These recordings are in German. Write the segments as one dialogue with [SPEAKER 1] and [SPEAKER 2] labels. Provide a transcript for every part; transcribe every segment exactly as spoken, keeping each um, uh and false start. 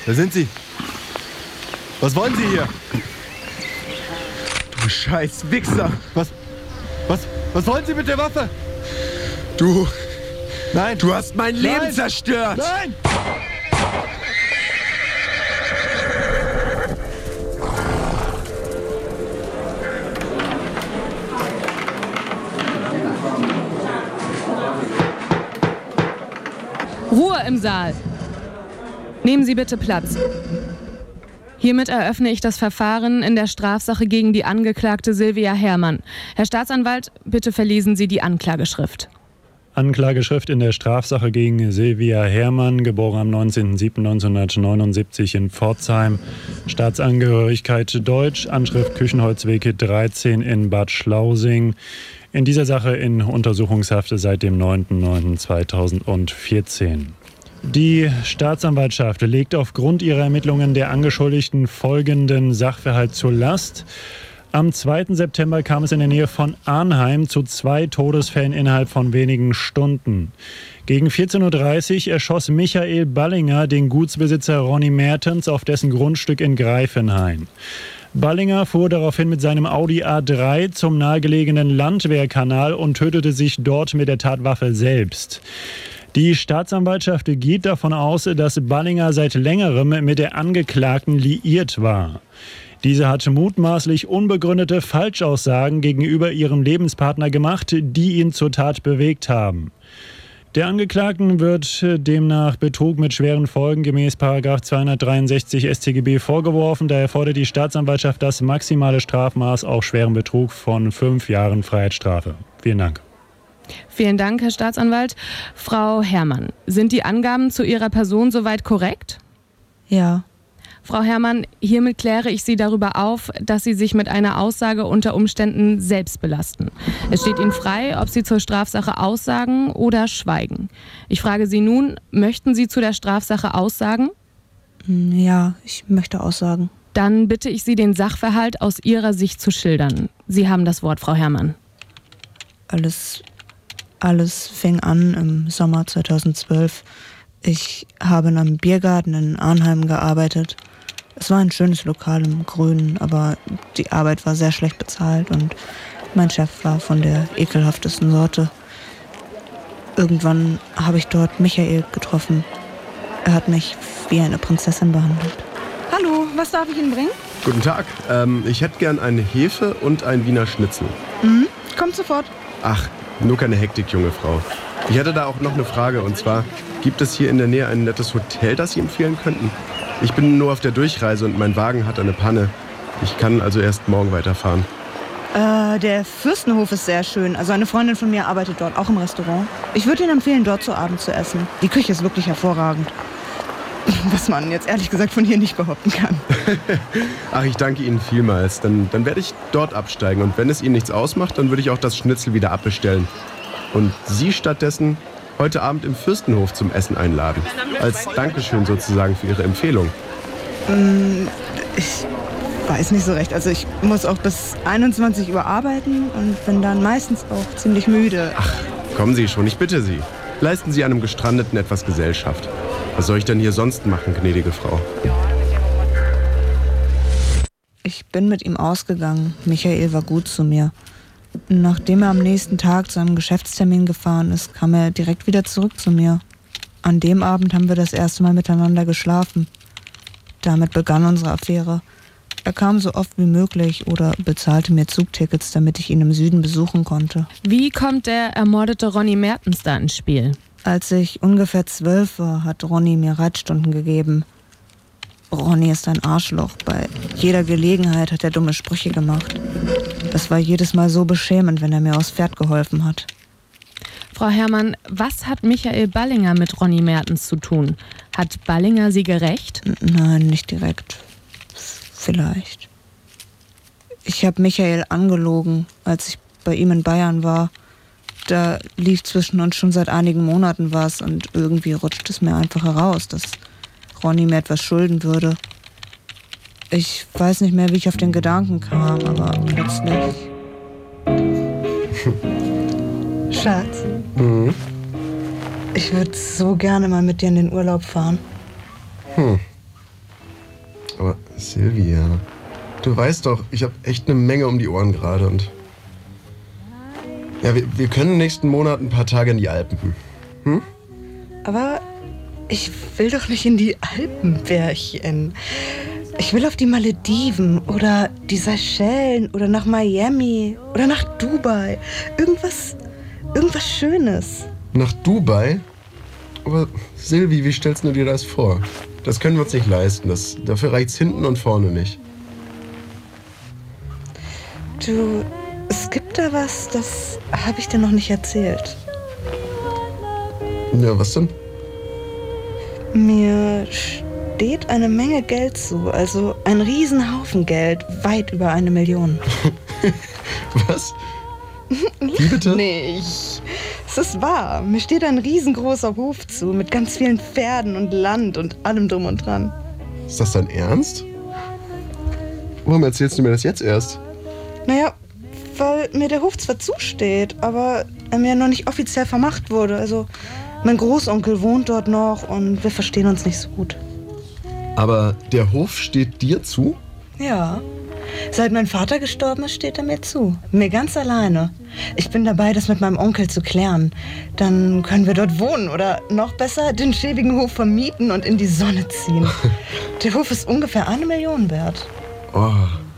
[SPEAKER 1] Da sind Sie. Was wollen Sie hier? Du scheiß Wichser. Was, was, was wollen Sie mit der Waffe?
[SPEAKER 2] Du...
[SPEAKER 1] Nein.
[SPEAKER 2] Du hast mein Leben
[SPEAKER 1] Nein.
[SPEAKER 2] zerstört.
[SPEAKER 1] Nein!
[SPEAKER 3] Ruhe im Saal. Nehmen Sie bitte Platz. Hiermit eröffne ich das Verfahren in der Strafsache gegen die Angeklagte Silvia Herrmann. Herr Staatsanwalt, bitte verlesen Sie die Anklageschrift.
[SPEAKER 4] Anklageschrift in der Strafsache gegen Silvia Herrmann, geboren am neunzehnten siebten neunzehnhundertneunundsiebzig in Pforzheim. Staatsangehörigkeit Deutsch, Anschrift Küchenholzweg dreizehn in Bad Schlausing. In dieser Sache in Untersuchungshaft seit dem neunten neunten zweitausendvierzehn. Die Staatsanwaltschaft legt aufgrund ihrer Ermittlungen der Angeschuldigten folgenden Sachverhalt zur Last. Am zweiten September kam es in der Nähe von Arnheim zu zwei Todesfällen innerhalb von wenigen Stunden. Gegen vierzehn Uhr dreißig erschoss Michael Ballinger den Gutsbesitzer Ronny Mertens auf dessen Grundstück in Greifenhain. Ballinger fuhr daraufhin mit seinem Audi A drei zum nahegelegenen Landwehrkanal und tötete sich dort mit der Tatwaffe selbst. Die Staatsanwaltschaft geht davon aus, dass Ballinger seit längerem mit der Angeklagten liiert war. Diese hat mutmaßlich unbegründete Falschaussagen gegenüber ihrem Lebenspartner gemacht, die ihn zur Tat bewegt haben. Der Angeklagten wird demnach Betrug mit schweren Folgen gemäß Paragraph zweihundertdreiundsechzig S t G B vorgeworfen. Daher fordert die Staatsanwaltschaft das maximale Strafmaß auf schweren Betrug von fünf Jahren Freiheitsstrafe. Vielen Dank.
[SPEAKER 3] Vielen Dank, Herr Staatsanwalt. Frau Herrmann, sind die Angaben zu Ihrer Person soweit korrekt?
[SPEAKER 5] Ja.
[SPEAKER 3] Frau Herrmann, hiermit kläre ich Sie darüber auf, dass Sie sich mit einer Aussage unter Umständen selbst belasten. Es steht Ihnen frei, ob Sie zur Strafsache aussagen oder schweigen. Ich frage Sie nun, möchten Sie zu der Strafsache aussagen?
[SPEAKER 5] Ja, ich möchte aussagen.
[SPEAKER 3] Dann bitte ich Sie, den Sachverhalt aus Ihrer Sicht zu schildern. Sie haben das Wort, Frau Herrmann.
[SPEAKER 5] Alles, alles fing an im Sommer zweitausendzwölf. Ich habe in einem Biergarten in Arnheim gearbeitet. Es war ein schönes Lokal im Grünen, aber die Arbeit war sehr schlecht bezahlt und mein Chef war von der ekelhaftesten Sorte. Irgendwann habe ich dort Michael getroffen. Er hat mich wie eine Prinzessin behandelt.
[SPEAKER 6] Hallo, was darf ich Ihnen bringen?
[SPEAKER 1] Guten Tag. Ähm, ich hätte gern eine Hefe und ein Wiener Schnitzel.
[SPEAKER 6] Mhm, kommt sofort.
[SPEAKER 1] Ach, nur keine Hektik, junge Frau. Ich hätte da auch noch eine Frage, und zwar, gibt es hier in der Nähe ein nettes Hotel, das Sie empfehlen könnten? Ich bin nur auf der Durchreise und mein Wagen hat eine Panne. Ich kann also erst morgen weiterfahren.
[SPEAKER 6] Äh, der Fürstenhof ist sehr schön. Also eine Freundin von mir arbeitet dort, auch im Restaurant. Ich würde Ihnen empfehlen, dort zu Abend zu essen. Die Küche ist wirklich hervorragend. Was man jetzt ehrlich gesagt von hier nicht behaupten kann.
[SPEAKER 1] Ach, ich danke Ihnen vielmals. Dann, dann werde ich dort absteigen. Und wenn es Ihnen nichts ausmacht, dann würde ich auch das Schnitzel wieder abbestellen. Und Sie stattdessen heute Abend im Fürstenhof zum Essen einladen. Als Dankeschön sozusagen für Ihre Empfehlung.
[SPEAKER 6] Ich weiß nicht so recht. Also ich muss auch bis einundzwanzig Uhr arbeiten und bin dann meistens auch ziemlich müde.
[SPEAKER 1] Ach, kommen Sie schon, ich bitte Sie. Leisten Sie einem Gestrandeten etwas Gesellschaft. Was soll ich denn hier sonst machen, gnädige Frau?
[SPEAKER 5] Ich bin mit ihm ausgegangen. Michael war gut zu mir. Nachdem er am nächsten Tag zu einem Geschäftstermin gefahren ist, kam er direkt wieder zurück zu mir. An dem Abend haben wir das erste Mal miteinander geschlafen. Damit begann unsere Affäre. Er kam so oft wie möglich oder bezahlte mir Zugtickets, damit ich ihn im Süden besuchen konnte.
[SPEAKER 3] Wie kommt der ermordete Ronny Mertens da ins Spiel?
[SPEAKER 5] Als ich ungefähr zwölf war, hat Ronny mir Reitstunden gegeben. Ronny ist ein Arschloch. Bei jeder Gelegenheit hat er dumme Sprüche gemacht. Das war jedes Mal so beschämend, wenn er mir aufs Pferd geholfen hat.
[SPEAKER 3] Frau Herrmann, was hat Michael Ballinger mit Ronny Mertens zu tun? Hat Ballinger Sie gerächt?
[SPEAKER 5] N- Nein, nicht direkt. Vielleicht. Ich habe Michael angelogen, als ich bei ihm in Bayern war. Da lief zwischen uns schon seit einigen Monaten was und irgendwie rutscht es mir einfach heraus, dass Ronny mir etwas schulden würde. Ich weiß nicht mehr, wie ich auf den Gedanken kam, aber plötzlich... Schatz,
[SPEAKER 1] Mhm.
[SPEAKER 5] ich würde so gerne mal mit dir in den Urlaub fahren.
[SPEAKER 1] Hm. Silvia, du weißt doch, ich habe echt eine Menge um die Ohren gerade und... Ja, wir, wir können nächsten Monat ein paar Tage in die Alpen. Hm?
[SPEAKER 6] Aber ich will doch nicht in die Alpen, Bärchen. Ich will auf die Malediven oder die Seychellen oder nach Miami oder nach Dubai. Irgendwas, irgendwas Schönes.
[SPEAKER 1] Nach Dubai? Aber Silvi, wie stellst du dir das vor? Das können wir uns nicht leisten. Das, dafür reicht's hinten und vorne nicht.
[SPEAKER 6] Du, es gibt da was, das habe ich dir noch nicht erzählt.
[SPEAKER 1] Ja, was denn?
[SPEAKER 6] Mir steht eine Menge Geld zu, also ein Riesenhaufen Geld, weit über eine Million.
[SPEAKER 1] Was? Wie bitte?
[SPEAKER 6] Nicht. Es ist wahr. Mir steht ein riesengroßer Hof zu, mit ganz vielen Pferden und Land und allem drum und dran.
[SPEAKER 1] Ist das dein Ernst? Warum erzählst du mir das jetzt erst?
[SPEAKER 6] Naja, weil mir der Hof zwar zusteht, aber er mir noch nicht offiziell vermacht wurde. Also mein Großonkel wohnt dort noch und wir verstehen uns nicht so gut.
[SPEAKER 1] Aber der Hof steht dir zu?
[SPEAKER 6] Ja. Seit mein Vater gestorben ist, steht er mir zu. Mir ganz alleine. Ich bin dabei, das mit meinem Onkel zu klären. Dann können wir dort wohnen oder noch besser den schäbigen Hof vermieten und in die Sonne ziehen. Der Hof ist ungefähr eine Million wert.
[SPEAKER 1] Oh.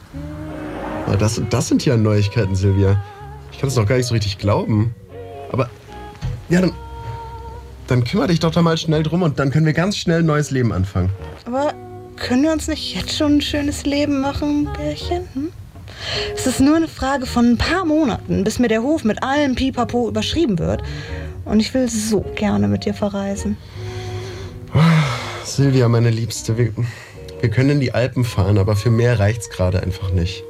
[SPEAKER 1] Das, das sind ja Neuigkeiten, Silvia. Ich kann es noch gar nicht so richtig glauben. Aber ja, dann, dann kümmere dich doch da mal schnell drum und dann können wir ganz schnell ein neues Leben anfangen.
[SPEAKER 6] Aber können wir uns nicht jetzt schon ein schönes Leben machen, Bärchen? Hm? Es ist nur eine Frage von ein paar Monaten, bis mir der Hof mit allem Pipapo überschrieben wird. Und ich will so gerne mit dir verreisen.
[SPEAKER 1] Oh, Silvia, meine Liebste, wir, wir können in die Alpen fahren, aber für mehr reicht's gerade einfach nicht.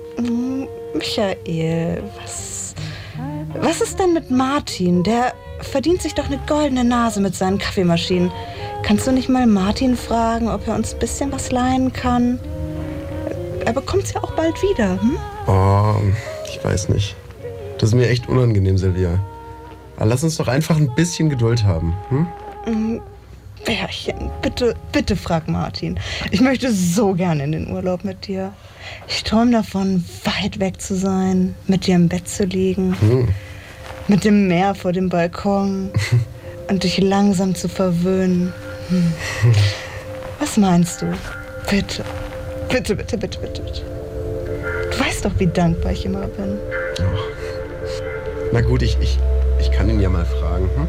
[SPEAKER 6] Michael, was, was ist denn mit Martin? Der verdient sich doch eine goldene Nase mit seinen Kaffeemaschinen. Kannst du nicht mal Martin fragen, ob er uns ein bisschen was leihen kann? Er bekommt's ja auch bald wieder, hm?
[SPEAKER 1] Oh, ich weiß nicht. Das ist mir echt unangenehm, Silvia. Aber lass uns doch einfach ein bisschen Geduld haben, hm?
[SPEAKER 6] Bärchen, bitte, bitte frag Martin. Ich möchte so gerne in den Urlaub mit dir. Ich träume davon, weit weg zu sein, mit dir im Bett zu liegen, hm. mit dem Meer vor dem Balkon und dich langsam zu verwöhnen. Hm. Was meinst du? Bitte, bitte, bitte, bitte, bitte, bitte. Du weißt doch, wie dankbar ich immer bin.
[SPEAKER 1] Oh. Na gut, ich, ich, ich kann ihn ja mal fragen, hm?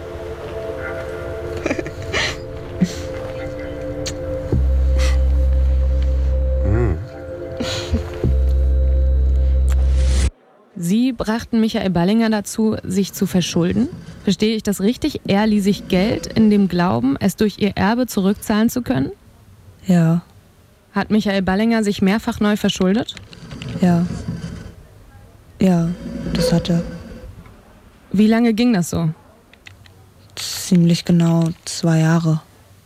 [SPEAKER 3] Sie brachten Michael Ballinger dazu, sich zu verschulden. Verstehe ich das richtig? Er lieh sich Geld in dem Glauben, es durch ihr Erbe zurückzahlen zu können?
[SPEAKER 5] Ja,
[SPEAKER 3] Hat Michael Ballinger sich mehrfach neu verschuldet?
[SPEAKER 5] ja. Ja, das hat er.
[SPEAKER 3] Wie lange ging das so?
[SPEAKER 5] Ziemlich genau zwei Jahre.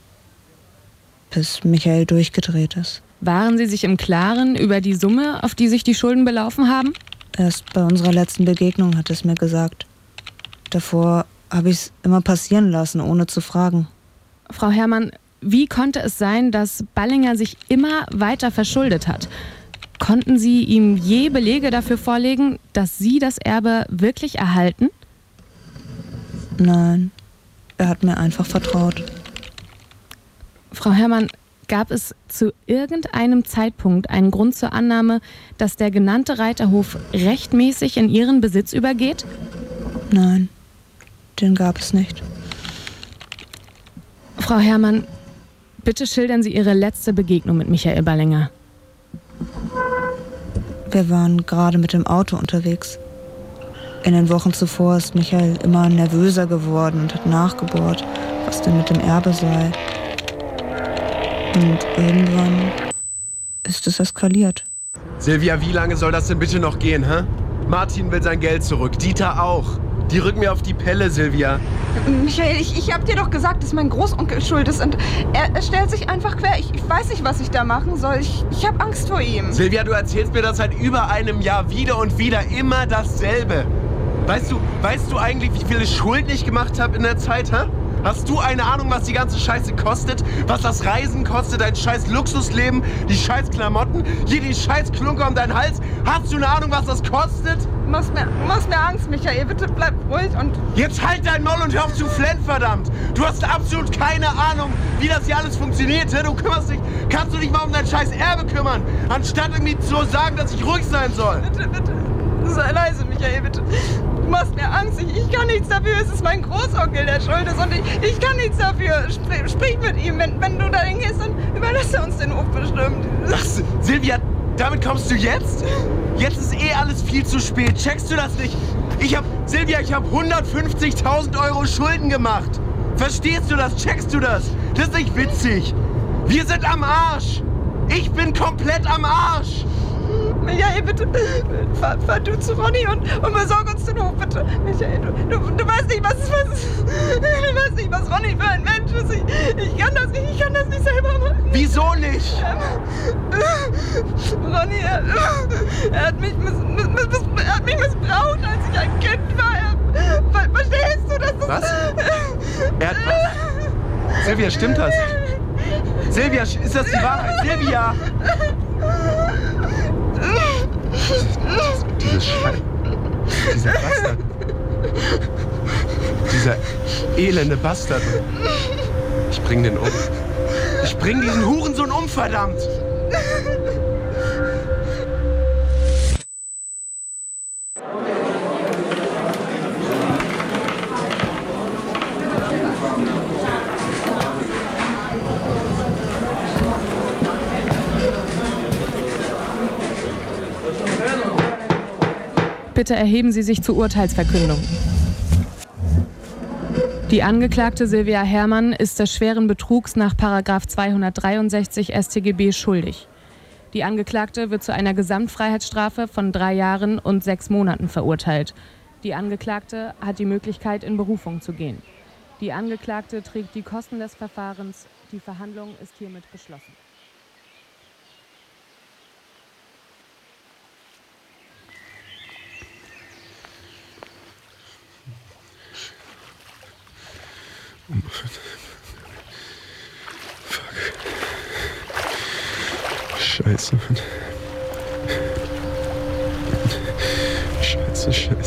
[SPEAKER 5] Bis Michael durchgedreht ist.
[SPEAKER 3] Waren Sie sich im Klaren über die Summe, auf die sich die Schulden belaufen haben?
[SPEAKER 5] Erst bei unserer letzten Begegnung hat er es mir gesagt. Davor habe ich es immer passieren lassen, ohne zu fragen.
[SPEAKER 3] Frau Herrmann, wie konnte es sein, dass Ballinger sich immer weiter verschuldet hat? Konnten Sie ihm je Belege dafür vorlegen, dass Sie das Erbe wirklich erhalten?
[SPEAKER 5] Nein, er hat mir einfach vertraut.
[SPEAKER 3] Frau Herrmann, gab es zu irgendeinem Zeitpunkt einen Grund zur Annahme, dass der genannte Reiterhof rechtmäßig in Ihren Besitz übergeht?
[SPEAKER 5] Nein, den gab es nicht.
[SPEAKER 3] Frau Herrmann, bitte schildern Sie Ihre letzte Begegnung mit Michael Ballinger.
[SPEAKER 5] Wir waren gerade mit dem Auto unterwegs. In den Wochen zuvor ist Michael immer nervöser geworden und hat nachgebohrt, was denn mit dem Erbe sei. Und irgendwann ist es eskaliert.
[SPEAKER 1] Silvia, wie lange soll das denn bitte noch gehen, hä? Martin will sein Geld zurück, Dieter auch. Die rücken mir auf die Pelle, Silvia.
[SPEAKER 6] Michael, ich, ich hab dir doch gesagt, dass mein Großonkel schuld ist und er, er stellt sich einfach quer. Ich, ich weiß nicht, was ich da machen soll. Ich, ich hab Angst vor ihm.
[SPEAKER 1] Silvia, du erzählst mir das seit über einem Jahr wieder und wieder immer dasselbe. Weißt du, weißt du eigentlich, wie viele Schulden ich gemacht habe in der Zeit, hä? Hast du eine Ahnung, was die ganze Scheiße kostet? Was das Reisen kostet, dein scheiß Luxusleben, die scheiß Klamotten, hier die scheiß Klunker um deinen Hals? Hast du eine Ahnung, was das kostet?
[SPEAKER 6] Du machst mir, du machst mir Angst, Michael. Bitte bleib ruhig und...
[SPEAKER 1] Jetzt halt dein Maul und hör auf zu flennen, verdammt! Du hast absolut keine Ahnung, wie das hier alles funktioniert. Du kümmerst dich, kannst du dich mal um dein scheiß Erbe kümmern, anstatt irgendwie zu sagen, dass ich ruhig sein soll.
[SPEAKER 6] Bitte, bitte. Sei leise, Michael, bitte. Du machst mir Angst. Ich, ich kann nichts dafür. Es ist mein Großonkel, der schuld ist. Und ich, ich kann nichts dafür. Sprich, sprich mit ihm. Wenn, wenn du dahin gehst, dann überlässt er uns den Hof bestimmt.
[SPEAKER 1] Ach, Silvia, damit kommst du jetzt? Jetzt ist eh alles viel zu spät. Checkst du das nicht? Ich hab, Silvia, ich hab hundertfünfzigtausend Euro Schulden gemacht. Verstehst du das? Checkst du das? Das ist nicht witzig. Wir sind am Arsch. Ich bin komplett am Arsch.
[SPEAKER 6] Michael, bitte, fahr, fahr du zu Ronny und, und besorg uns den Hof, bitte. Michael, du, du, du weißt nicht, was, was, du weißt nicht, was Ronny für ein Mensch ist. Ich, ich kann das nicht, ich kann das nicht selber machen.
[SPEAKER 1] Wieso nicht?
[SPEAKER 6] Ähm, Ronny, er, er, hat mich miss, miss, miss, er hat mich missbraucht, als ich ein Kind war. Er, ver, verstehst du das?
[SPEAKER 1] Was? Er hat was? Silvia, stimmt das? Silvia, ist das die Wahrheit? Silvia! Dieses Schwein. Dieser Bastard. Dieser elende Bastard. Ich bring den um. Ich bring diesen Hurensohn um, verdammt!
[SPEAKER 3] Bitte erheben Sie sich zur Urteilsverkündung. Die Angeklagte Silvia Herrmann ist des schweren Betrugs nach Paragraph zweihundertdreiundsechzig S t G B schuldig. Die Angeklagte wird zu einer Gesamtfreiheitsstrafe von drei Jahren und sechs Monaten verurteilt. Die Angeklagte hat die Möglichkeit, in Berufung zu gehen. Die Angeklagte trägt die Kosten des Verfahrens. Die Verhandlung ist hiermit geschlossen.
[SPEAKER 1] Fuck. Scheiße, Mann. Scheiße, Scheiße.